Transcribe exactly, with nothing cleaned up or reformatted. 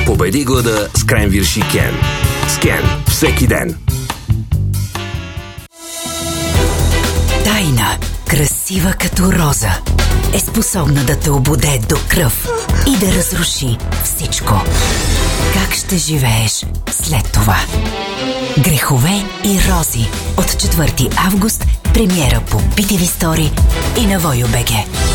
Победи глада с кренвирши Кен. С Кен всеки ден. Тайна, красива като роза, е способна да те ободе до кръв и да разруши всичко. Как ще живееш след това? Грехове и рози от четвърти август, премиера по Би Ти Ви Story и на Войо БГ.